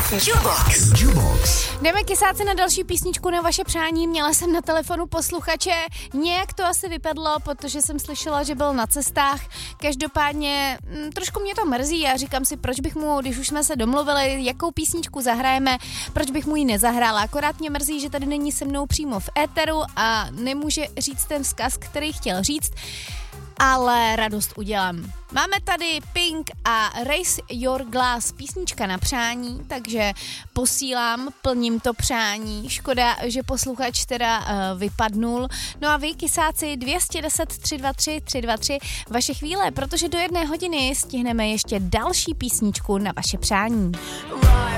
Jukebox. Jdeme kysáci na další písničku na vaše přání. Měla jsem na telefonu posluchače, nějak to asi vypadlo, protože jsem slyšela, že byl na cestách. Každopádně trošku mě to mrzí a říkám si, proč bych mu, když už jsme se domluvili, jakou písničku zahrajeme, proč bych mu ji nezahrála. Akorát mě mrzí, že tady není se mnou přímo v éteru a nemůže říct ten vzkaz, který chtěl říct, ale radost udělám. Máme tady Pink a Raise Your Glass, písnička na přání, takže posílám, plním to přání. Škoda, že posluchač teda vypadnul. No a vy, kysáci, 210 323 323, vaše chvíle, protože do 1 hodiny stihneme ještě další písničku na vaše přání.